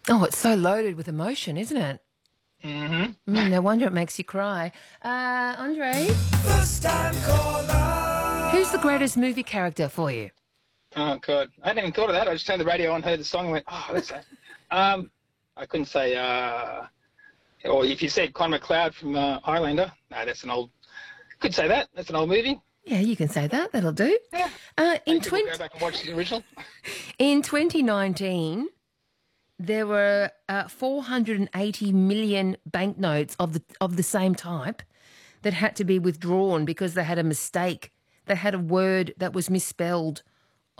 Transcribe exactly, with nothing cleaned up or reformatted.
Oh, it's so loaded with emotion, isn't it? Mm-hmm. Mm, no wonder it makes you cry. Uh, Andre, First time who's the caller. greatest movie character for you? Oh God, I hadn't even thought of that. I just turned the radio on, heard the song, and went, "Oh, that's that." Um, I couldn't say. Uh, or if you said Conor McLeod from uh, Highlander, no, that's an old. Could say that. That's an old movie. Yeah, you can say that. That'll do. Yeah, Uh, in make people twenty go back and watch the original. in twenty nineteen, there were uh, four hundred eighty million banknotes of the of the same type that had to be withdrawn because they had a mistake. They had a word that was misspelled